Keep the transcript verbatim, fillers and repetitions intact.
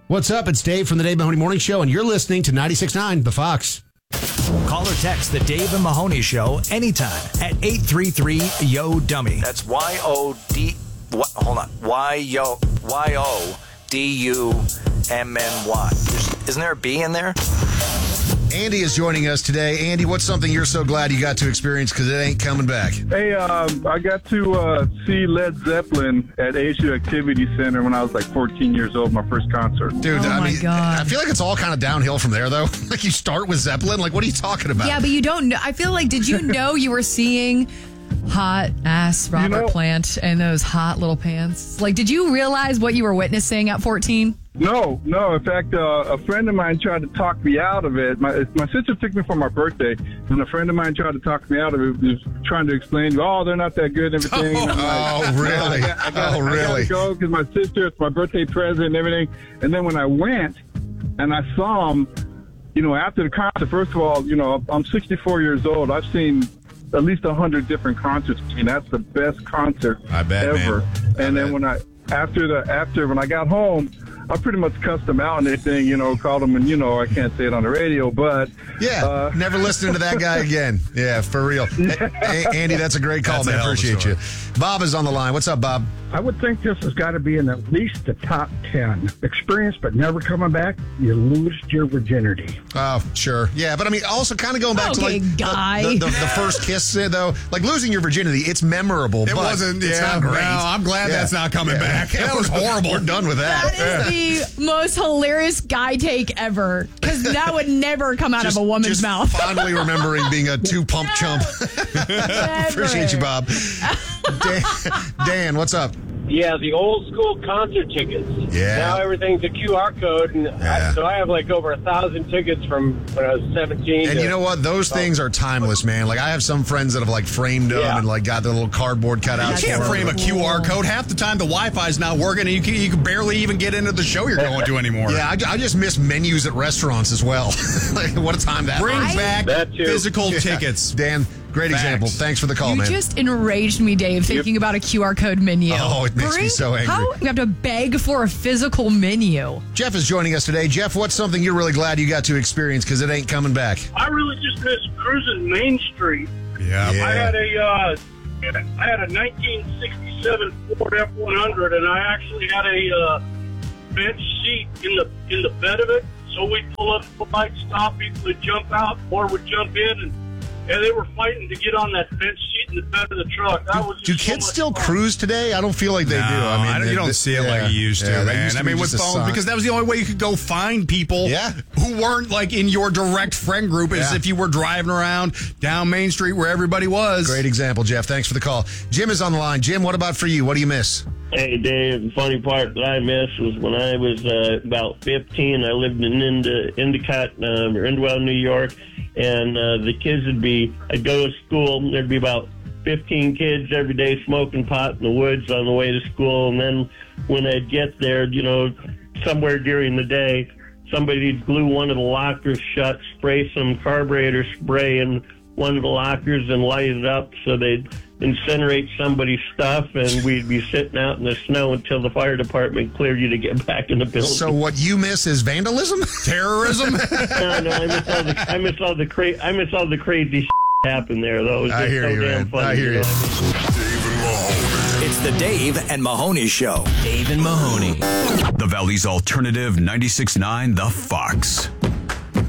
What's up? It's Dave from the Dave Mahoney Morning Show, and you're listening to ninety-six point nine The Fox. Call or text the Dave and Mahoney Show anytime at eight three three, Y O, dummy. That's Y O D. What? Hold on. Y O Y O D U M N Y. There's, isn't there a B in there? Andy is joining us today. Andy, what's something you're so glad you got to experience because it ain't coming back? Hey, um, I got to uh, see Led Zeppelin at A S U Activity Center when I was like fourteen years old, my first concert. Dude, Oh I my mean, God. I feel like it's all kind of downhill from there, though. Like, you start with Zeppelin. Like, what are you talking about? Yeah, but you don't know. I feel like, did you know you were seeing hot ass Robert You know- Plant and those hot little pants? Like, did you realize what you were witnessing at fourteen? No, no. In fact, uh, a friend of mine tried to talk me out of it. My my sister took me for my birthday, and a friend of mine tried to talk me out of it. He was trying to explain, oh, they're not that good and everything. And I'm like, Oh, really? I got, I got, Oh, I really? gotta go because my sister, it's my birthday present and everything. And then when I went and I saw him, you know, after the concert, first of all, you know, I'm sixty-four years old. I've seen at least a hundred different concerts. I mean, that's the best concert I bet, ever. man. I And then bet. when I after the after when I got home, I pretty much cussed him out and everything, you know, called him, and you know, I can't say it on the radio, but Yeah, uh, never listening to that guy again. Yeah, for real. Hey, Andy, that's a great call, That's a man. hell of a Appreciate story. you. Bob is on the line. What's up, Bob? I would think this has got to be in at least the top ten. Experience, but never coming back, you lose your virginity. Oh, sure. Yeah, but I mean, also kind of going back to Okay, like the- guy. The, the, the first kiss, uh, though. Like losing your virginity, it's memorable. It but wasn't. It's yeah, not great. no, I'm glad Yeah. that's not coming Yeah. back. That was horrible. We're done with that. That is the most hilarious guy take ever, because that would never come out Just- of a woman's just mouth. fondly remembering being a two-pump chump. Never. Appreciate you, Bob. Dan, Dan, what's up? Yeah, the old school concert tickets. Yeah. Now everything's a Q R code, and Yeah. I, so I have like over a thousand tickets from when I was seventeen. And to- you know what? Those things are timeless, man. Like, I have some friends that have, like, framed them Yeah. and, like, got their little cardboard cutouts. You can't for frame a them. Q R code. Half the time the Wi-Fi's not working, and you can, you can barely even get into the show you're going to anymore. Yeah, I, I just miss menus at restaurants as well. Like, what a time that Bring was. back That too. physical Yeah. tickets. Dan, great Facts. example. Thanks for the call, You man. just enraged me, Dave, thinking about a Q R code menu. Oh, it makes me Bring- so angry. How you have to beg for a physical menu? Jeff is joining us today. Jeff, what's something you're really glad you got to experience because it ain't coming back? I really just miss cruising Main Street. Yeah. Yeah. I had a uh, I had a nineteen sixty-seven Ford F one hundred, and I actually had a uh, bench seat in the in the bed of it. So we'd pull up, the light stop, people would jump out, more would jump in, and and they were fighting to get on that bench seat in the bed of the truck. That was Do just so kids much still fun. cruise today? I don't feel like they No, do. I mean, don't- you they- don't they- see it yeah. like you used to, Yeah, that man. used to I be mean, with just a phones, sign. because that was the only way you could go find people Yeah. who weren't like in your direct friend group, is Yeah. if you were driving around down Main Street where everybody was. Great example, Jeff. Thanks for the call. Jim is on the line. Jim, what about for you? What do you miss? Hey, Dave, the funny part that I missed was when I was uh, about fifteen, I lived in Ind- Endicott, uh, or Indwell, New York, and uh, the kids would be, I'd go to school, there'd be about fifteen kids every day smoking pot in the woods on the way to school, and then when I'd get there, you know, somewhere during the day, somebody'd glue one of the lockers shut, spray some carburetor spray in one of the lockers and light it up so they'd incinerate somebody's stuff, and we'd be sitting out in the snow until the fire department cleared you to get back in the building. So what you miss is vandalism? Terrorism? no, no, I miss all the, I miss all the, cra- I miss all the crazy happen there, though. It was I just hear so you, damn man. funny, I hear know? you. It's the Dave and Mahoney Show. Dave and Mahoney. The Valley's alternative ninety-six point nine The Fox.